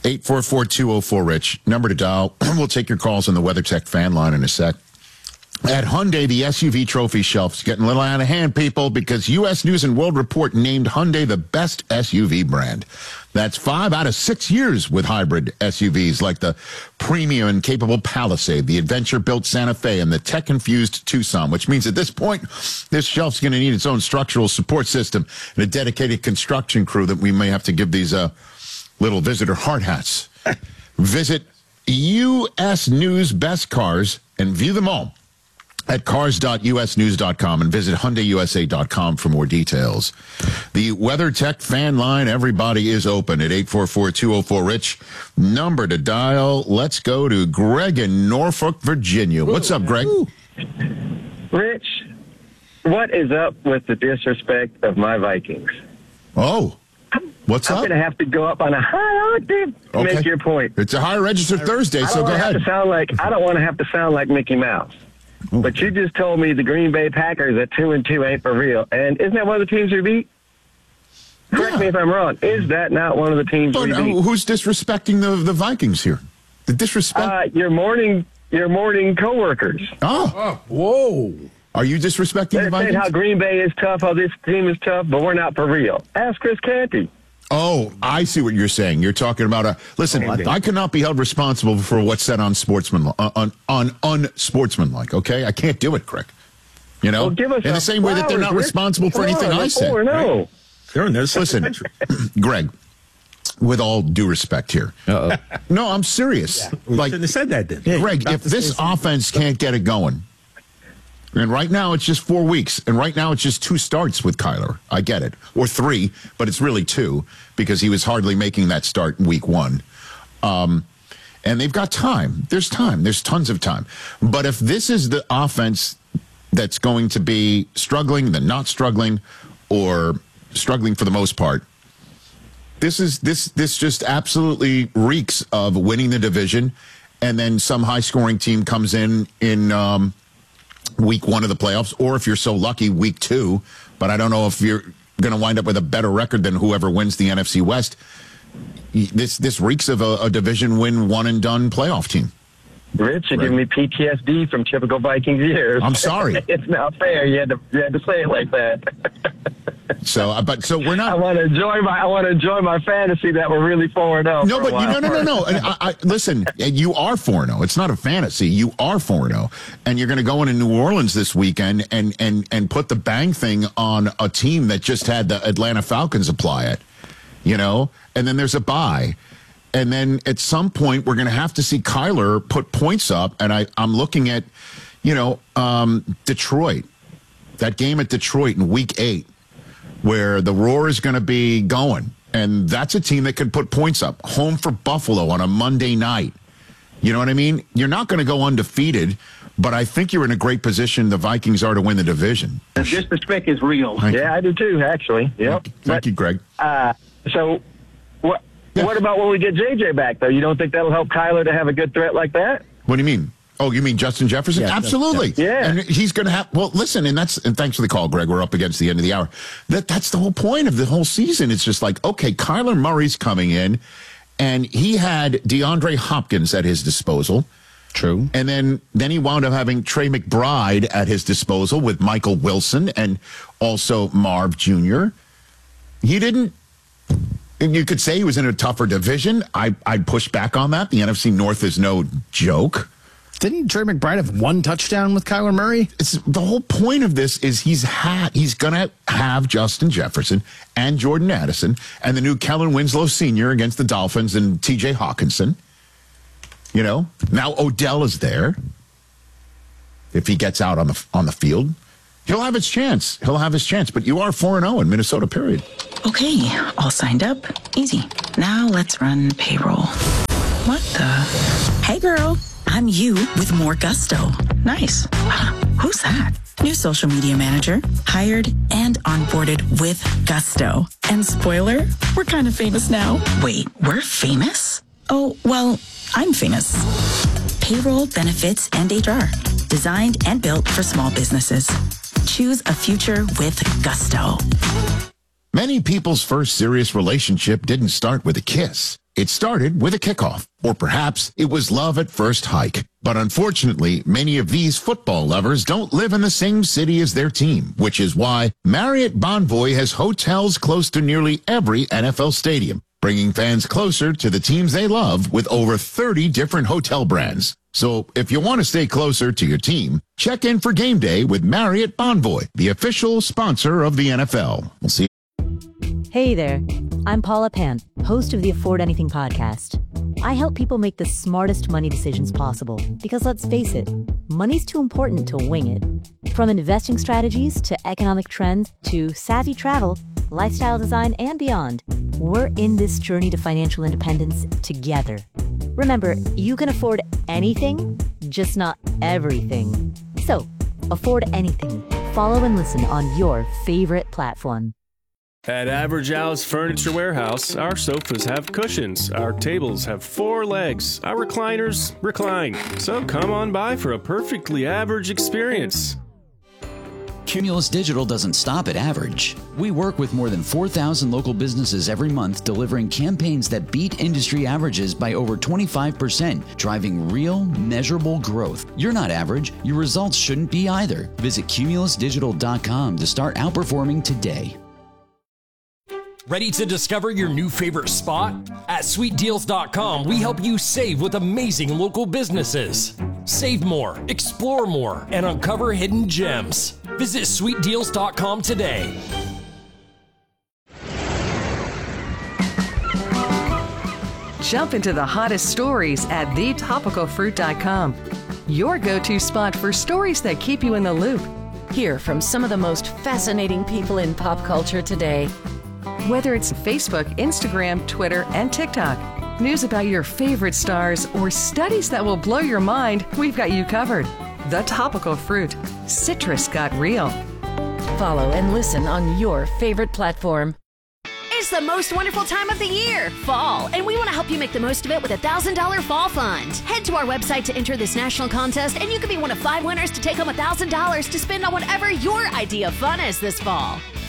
844-204-RICH. Number to dial. We'll take your calls on the WeatherTech fan line in a sec. At Hyundai, the SUV trophy shelf's getting a little out of hand, people, because U.S. News & World Report named Hyundai the best SUV brand. That's 5 out of 6 years with hybrid SUVs like the premium and capable Palisade, the adventure-built Santa Fe, and the tech-infused Tucson, which means at this point, this shelf's going to need its own structural support system and a dedicated construction crew that we may have to give these little visitor hard hats. Visit U.S. News Best Cars and view them all at cars.usnews.com and visit HyundaiUSA.com for more details. The WeatherTech fan line, everybody is open at 844-204-RICH. Number to dial. Let's go to Greg in Norfolk, Virginia. What's up, Greg? Rich, what is up with the disrespect of my Vikings? Oh, what's up? I'm going to have to go up on a high octave to make your point. It's a high register Thursday, so go ahead. I don't want to have to sound like Mickey Mouse. But you just told me the Green Bay Packers at 2-2 ain't for real. And isn't that one of the teams you beat? Correct me if I'm wrong. Is that not one of the teams we beat? Who's disrespecting the Vikings here? The disrespect? Your morning coworkers. Oh, whoa. Are you disrespecting the Vikings? They're saying how Green Bay is tough, how this team is tough, but we're not for real. Ask Chris Canty. Oh, I see what you're saying. You're talking about listen, I cannot be held responsible for what's said on unsportsmanlike, okay? I can't do it, Craig. You know? Well, in the same way that they're not responsible for anything I say. No. Right? Listen, Greg, with all due respect here. Uh-oh. No, I'm serious. Yeah. Well, shouldn't have said that then. Yeah, Greg, if this offense can't get it going, and right now it's just 4 weeks, and right now it's just 2 starts with Kyler. I get it. Or 3, but it's really 2 because he was hardly making that start in week 1. And they've got time. There's time. There's tons of time. But if this is the offense that's going to be struggling, then not struggling, or struggling for the most part, this just absolutely reeks of winning the division, and then some high-scoring team comes in week 1 of the playoffs, or if you're so lucky, week 2. But I don't know if you're going to wind up with a better record than whoever wins the NFC West. This reeks of a division win, one and done playoff team. Rich, you're giving me PTSD from typical Vikings years. I'm sorry. It's not fair. You had to say it like that. So we're not. I want to enjoy my fantasy that we're really 4-0. No, but no. And listen, you are 4-0. It's not a fantasy. You are 4-0, and you're going to go into New Orleans this weekend and put the bang thing on a team that just had the Atlanta Falcons apply it. You know, and then there's a bye. And then at some point, we're going to have to see Kyler put points up. And I'm looking at, Detroit, that game at Detroit in week 8, where the Roar is going to be going. And that's a team that can put points up. Home for Buffalo on a Monday night. You know what I mean? You're not going to go undefeated, but I think you're in a great position, the Vikings are, to win the division. The disrespect is real. Yeah, I do too, actually. Yep. Thank you, Greg. So what? Yeah. What about when we get JJ back, though? You don't think that'll help Kyler to have a good threat like that? What do you mean? Oh, you mean Justin Jefferson? Yeah, absolutely. Yeah. And he's going to have, well, listen, and thanks for the call, Greg. We're up against the end of the hour. That's the whole point of the whole season. It's just like, okay, Kyler Murray's coming in, and he had DeAndre Hopkins at his disposal. True. And then he wound up having Trey McBride at his disposal with Michael Wilson and also Marv Jr. He didn't. You could say he was in a tougher division. I'd push back on that. The NFC North is no joke. Didn't Trey McBride have 1 touchdown with Kyler Murray? The whole point of this is he's going to have Justin Jefferson and Jordan Addison and the new Kellen Winslow Sr. against the Dolphins and T.J. Hawkinson. You know, now Odell is there. If he gets out on the field, he'll have his chance. But you are 4-0 in Minnesota, period. Okay, all signed up. Easy. Now let's run payroll. What the? Hey, girl. I'm you with more gusto. Nice. Who's that? New social media manager. Hired and onboarded with gusto. And spoiler, we're kind of famous now. Wait, we're famous? Oh, well, I'm famous. Payroll, benefits, and HR. Designed and built for small businesses. Choose a future with gusto. Many people's first serious relationship didn't start with a kiss. It started with a kickoff, or perhaps it was love at first hike. But unfortunately, many of these football lovers don't live in the same city as their team, which is why Marriott Bonvoy has hotels close to nearly every NFL stadium, bringing fans closer to the teams they love with over 30 different hotel brands. So if you want to stay closer to your team, check in for game day with Marriott Bonvoy, the official sponsor of the NFL. We'll see. Hey there, I'm Paula Pant, host of the Afford Anything podcast. I help people make the smartest money decisions possible because let's face it, money's too important to wing it. From investing strategies to economic trends to savvy travel, lifestyle design, and beyond, we're in this journey to financial independence together. Remember, you can afford anything, just not everything. So, afford anything. Follow and listen on your favorite platform. At Average Al's Furniture Warehouse, our sofas have cushions, our tables have 4 legs, our recliners recline. So come on by for a perfectly average experience. Cumulus Digital doesn't stop at average. We work with more than 4,000 local businesses every month, delivering campaigns that beat industry averages by over 25%, driving real, measurable growth. You're not average. Your results shouldn't be either. Visit cumulusdigital.com to start outperforming today. Ready to discover your new favorite spot? At sweetdeals.com, we help you save with amazing local businesses. Save more, explore more, and uncover hidden gems. Visit sweetdeals.com today. Jump into the hottest stories at thetopicalfruit.com. Your go-to spot for stories that keep you in the loop. Hear from some of the most fascinating people in pop culture today. Whether it's Facebook, Instagram, Twitter, and TikTok, news about your favorite stars, or studies that will blow your mind, we've got you covered. The Topical Fruit. Citrus got real. Follow and listen on your favorite platform. It's the most wonderful time of the year, fall, and we want to help you make the most of it with a $1,000 fall fund. Head to our website to enter this national contest, and you could be one of 5 winners to take home $1,000 to spend on whatever your idea of fun is this fall.